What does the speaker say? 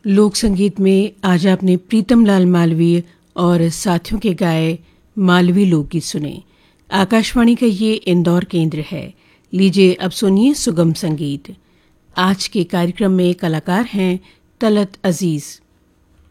लोक संगीत में आज आपने प्रीतम लाल मालवीय और साथियों के गाए मालवी लोकगीत सुने। आकाशवाणी का ये इंदौर केंद्र है। लीजिए अब सुनिए सुगम संगीत। आज के कार्यक्रम में कलाकार हैं तलत अजीज़।